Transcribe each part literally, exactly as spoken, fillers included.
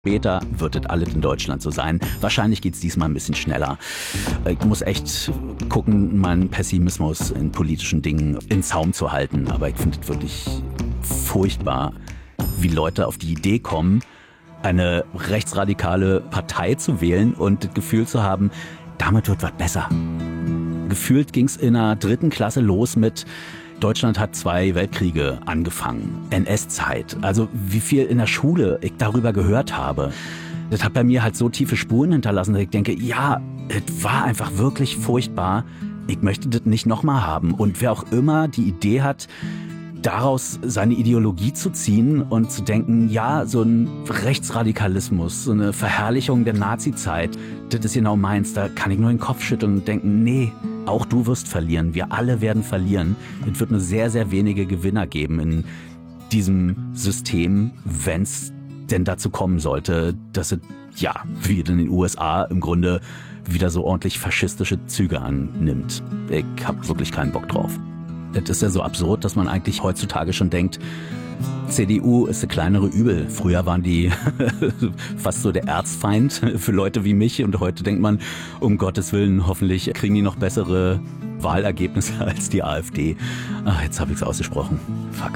Später wird es alles in Deutschland so sein. Wahrscheinlich geht es diesmal ein bisschen schneller. Ich muss echt gucken, meinen Pessimismus in politischen Dingen in Zaum zu halten. Aber ich finde es wirklich furchtbar, wie Leute auf die Idee kommen, eine rechtsradikale Partei zu wählen und das Gefühl zu haben, damit wird was besser. Gefühlt ging es in der dritten Klasse los mit: Deutschland hat zwei Weltkriege angefangen, N S-Zeit. Also wie viel in der Schule ich darüber gehört habe. Das hat bei mir halt so tiefe Spuren hinterlassen, dass ich denke, ja, es war einfach wirklich furchtbar. Ich möchte das nicht nochmal haben. Und wer auch immer die Idee hat, daraus seine Ideologie zu ziehen und zu denken, ja, so ein Rechtsradikalismus, so eine Verherrlichung der Nazi-Zeit, das ist genau meins. Da kann ich nur den Kopf schütteln und denken, nee, auch du wirst verlieren. Wir alle werden verlieren. Es wird nur sehr, sehr wenige Gewinner geben in diesem System, wenn es denn dazu kommen sollte, dass es, ja, wie in den U S A im Grunde wieder so ordentlich faschistische Züge annimmt. Ich habe wirklich keinen Bock drauf. Das ist ja so absurd, dass man eigentlich heutzutage schon denkt, C D U ist eine kleinere Übel. Früher waren die fast so der Erzfeind für Leute wie mich und heute denkt man, um Gottes Willen, hoffentlich kriegen die noch bessere Wahlergebnisse als die AfD. Ach, jetzt habe ich es ausgesprochen. Fuck.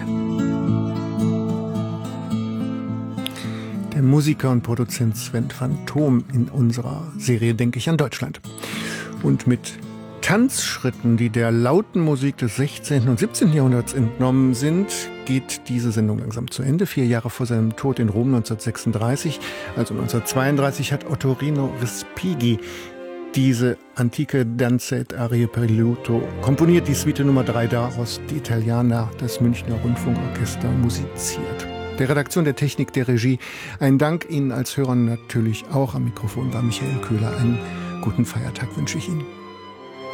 Der Musiker und Produzent Sven Phantom in unserer Serie Denke ich an Deutschland. Und mit Tanzschritten, die der lauten Musik des sechzehnten und siebzehnten Jahrhunderts entnommen sind, geht diese Sendung langsam zu Ende. Vier Jahre vor seinem Tod in Rom neunzehnhundertsechsunddreißig, also neunzehnhundertzweiunddreißig, hat Ottorino Respighi diese antike Danze et Arie per liuto komponiert, die Suite Nummer drei daraus, die Italianer, das Münchner Rundfunkorchester, musiziert. Der Redaktion, der Technik, der Regie, ein Dank Ihnen als Hörern natürlich auch. Am Mikrofon war Michael Köhler. Einen guten Feiertag wünsche ich Ihnen.